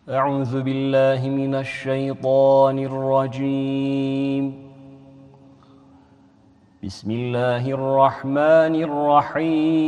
أعوذ بالله من الشيطان الرجيم بسم الله الرحمن الرحيم